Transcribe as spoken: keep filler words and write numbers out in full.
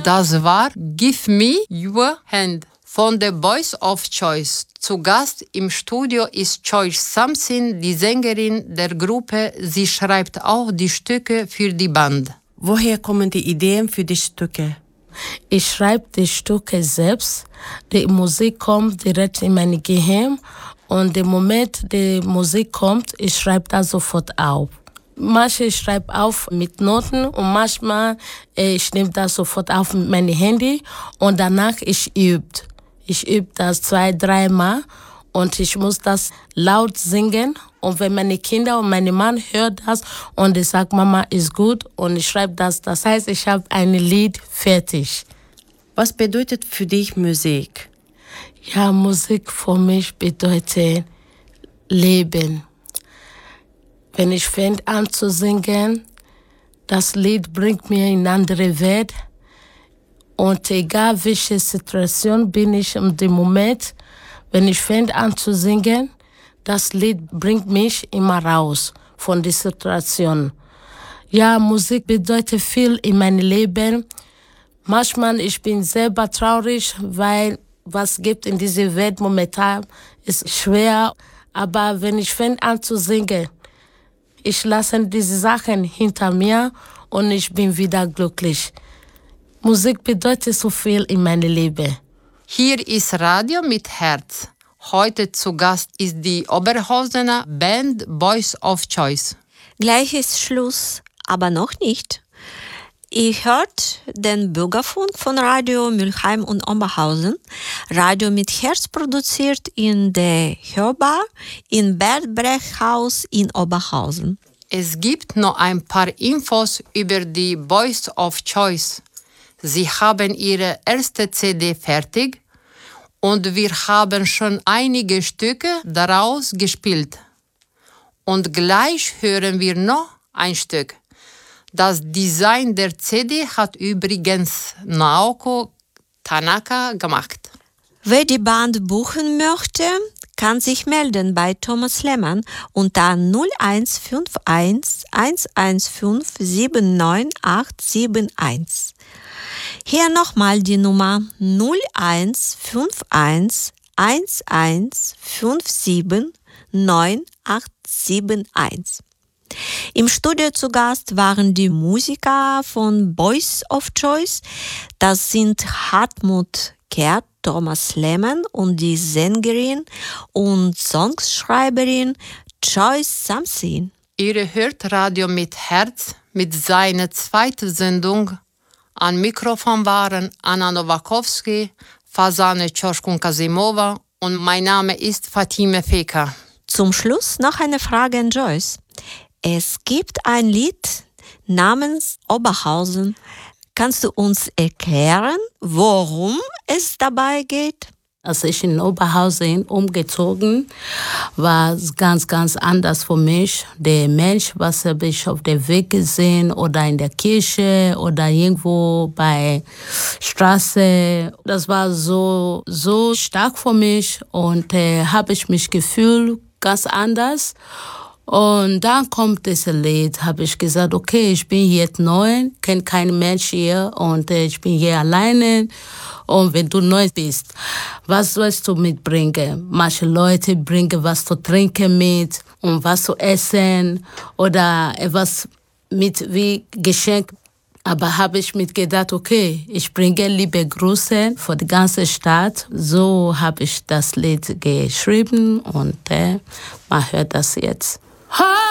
Das war Give Me Your Hand von The Boys of Choice. Zu Gast im Studio ist Joyce Samsin, die Sängerin der Gruppe. Sie schreibt auch die Stücke für die Band. Woher kommen die Ideen für die Stücke? Ich schreibe die Stücke selbst. Die Musik kommt direkt in mein Gehirn. Und im Moment, die Musik kommt, ich schreibe das sofort auf. Manchmal schreibe ich auf mit Noten und manchmal äh, ich nehme das sofort auf mit meinem Handy und danach ich übe. Ich übe das zwei, dreimal und ich muss das laut singen. Und wenn meine Kinder und mein Mann hören das und ich sage, Mama, ist gut und ich schreibe das, das heißt, ich habe ein Lied fertig. Was bedeutet für dich Musik? Ja, Musik für mich bedeutet Leben. Wenn ich fange an zu singen, das Lied bringt mir in eine andere Welt. Und egal welche Situation bin ich in dem Moment, wenn ich fange an zu singen, das Lied bringt mich immer raus von der Situation. Ja, Musik bedeutet viel in meinem Leben. Manchmal ich bin selber traurig, weil was gibt in dieser Welt momentan ist schwer. Aber wenn ich fange an zu singen, ich lasse diese Sachen hinter mir und ich bin wieder glücklich. Musik bedeutet so viel in meinem Leben. Hier ist Radio mit Herz. Heute zu Gast ist die Oberhausener Band Boys of Choice. Gleich ist Schluss, aber noch nicht. Ihr hört den Bürgerfunk von Radio Mülheim und Oberhausen. Radio mit Herz produziert in der Hörbar in Bert Brecht Haus in Oberhausen. Es gibt noch ein paar Infos über die Boys of Choice. Sie haben ihre erste C D fertig und wir haben schon einige Stücke daraus gespielt. Und gleich hören wir noch ein Stück. Das Design der C D hat übrigens Naoko Tanaka gemacht. Wer die Band buchen möchte, kann sich melden bei Thomas Lehmann unter null eins fünf eins eins eins fünf sieben neun acht sieben eins. Hier nochmal die Nummer null eins fünf eins eins eins fünf sieben neun acht sieben eins. Im Studio zu Gast waren die Musiker von Boys of Choice. Das sind Hartmut Kehrt, Thomas Lehmann und die Sängerin und Songschreiberin Joyce Samsin. Ihr hört Radio mit Herz mit seiner zweiten Sendung. An Mikrofon waren Anna Nowakowski, Fasane Tschorschkun-Kasimova und mein Name ist Fatime Feka. Zum Schluss noch eine Frage an Joyce. Es gibt ein Lied namens Oberhausen. Kannst du uns erklären, worum es dabei geht? Als ich in Oberhausen umgezogen war es ganz, ganz anders für mich. Der Mensch, was habe ich auf dem Weg gesehen oder in der Kirche oder irgendwo bei Straße. Das war so, so stark für mich und äh, habe ich mich gefühlt ganz anders. Und dann kommt das Lied, habe ich gesagt, okay, ich bin jetzt neu, kenne keinen Mensch hier und äh, ich bin hier alleine. Und wenn du neu bist, was sollst du mitbringen? Manche Leute bringen was zu trinken mit und was zu essen oder etwas mit wie Geschenk. Aber habe ich mir gedacht, okay, ich bringe liebe Grüße für die ganze Stadt. So habe ich das Lied geschrieben und äh, man hört das jetzt.